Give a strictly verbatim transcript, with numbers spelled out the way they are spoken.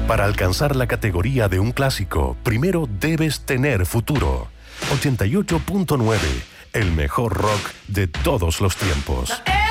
Para alcanzar la categoría de un clásico, primero debes tener futuro. ochenta y ocho punto nueve, el mejor rock de todos los tiempos.